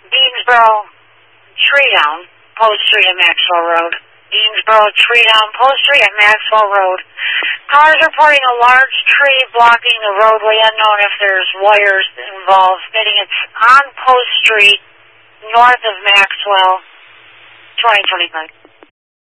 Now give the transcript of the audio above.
Deansboro, tree down, Post Street and Maxwell Road. Deansboro, tree down, Post Street and Maxwell Road. Cars reporting a large tree blocking the roadway, unknown if there's wires involved, stating it's on Post Street, north of Maxwell, 2025.